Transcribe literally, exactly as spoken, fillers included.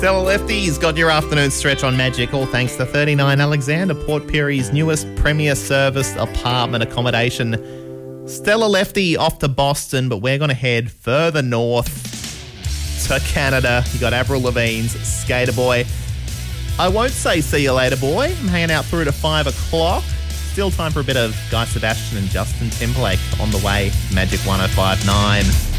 Stella Lefty's got your afternoon stretch on Magic, all thanks to thirty-nine Alexander, Port Perry's newest premier service apartment accommodation. Stella Lefty off to Boston, but we're going to head further north to Canada. You got Avril Lavigne's Skater Boy. I won't say see you later, boy. I'm hanging out through to five o'clock. Still time for a bit of Guy Sebastian and Justin Timberlake on the way. Magic one oh five point nine.